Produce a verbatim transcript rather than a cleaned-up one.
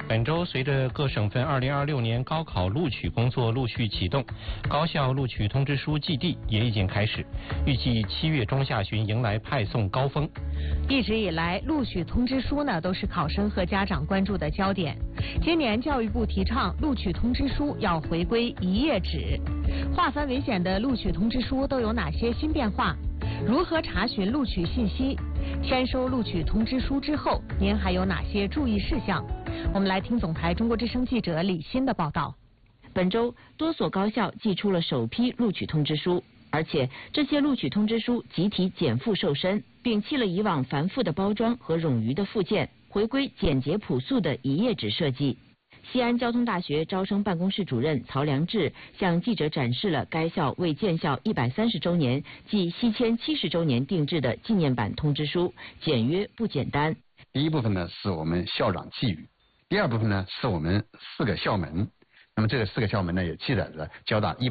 本周，随着各省份二零二六年高考录取工作陆续启动，高校录取通知书寄递也已经开始，预计七月中下旬迎来派送高峰。 一直以来，录取通知书呢都是考生和家长关注的焦点。今年教育部提倡录取通知书要回归一页纸。划分为险的录取通知书都有哪些新变化？如何查询录取信息？签收录取通知书之后，您还有哪些注意事项？我们来听总台中国之声记者李欣的报道。 本周，多所高校寄出了首批录取通知书，而且这些录取通知书集体减负瘦身，摒弃了以往繁复的包装和冗余的附件，回归简洁朴素的一页纸设计。西安交通大学招生办公室主任曹良志向记者展示了该校为建校一百三十周年暨西迁七十周年定制的纪念版通知书，简约不简单。 第一部分呢是我们校长寄语，第二部分呢是我们四个校门，那么这个四个校门呢也记载着交大一